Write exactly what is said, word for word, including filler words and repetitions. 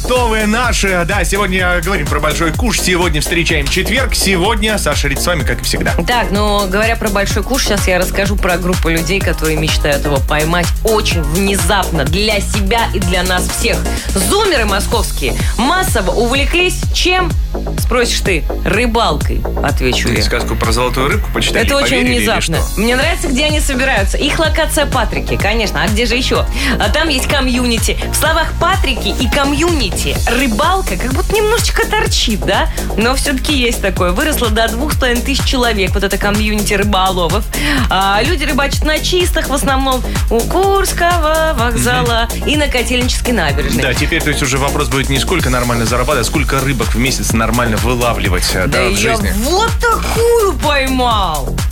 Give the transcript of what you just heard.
готовые наши. Да, сегодня говорим про большой куш. Сегодня встречаем четверг. Сегодня Саша Рид с вами, как и всегда. Так, ну, говоря про большой куш, сейчас я расскажу про группу людей, которые мечтают его поймать очень внезапно для себя и для нас всех. Зумеры московские массово увлеклись чем? Спросишь ты, рыбалкой, отвечу я. Сказку про золотую рыбку почитали. Это очень внезапно. Мне нравится, где они собираются. Их локация Патрики, конечно. А где же еще? А там есть комьюнити. В словах Патрики и комьюнити рыбалка как будто немножечко торчит, да? Но все-таки есть такое. Выросло до двух с половиной тысяч человек. Вот это комьюнити рыболовов. А люди рыбачат на чистых, в основном у Курского вокзала mm-hmm. и на Котельнической набережной. Да, теперь, то есть, уже вопрос будет не сколько нормально зарабатывать, а сколько рыбок в месяц нормально вылавливать, да, да в жизни. Я вот такую поймал.